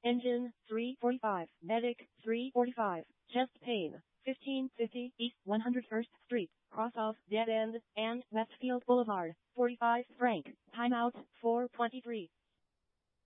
Engine, 345. Medic, 345. Chest pain, 1550 East 101st Street, cross of Dead End, and Westfield Boulevard, 45 franc. Timeout, 4:23.